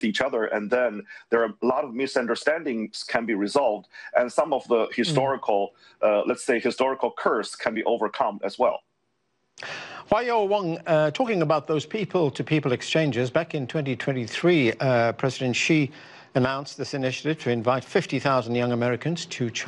each other, and then there are a lot of misunderstandings can be resolved, and some of the historical, let's say, historical curse can be overcome as well. Huayo Wang, talking about those people-to-people exchanges, back in 2023, President Xi announced this initiative to invite 50,000 young Americans to China.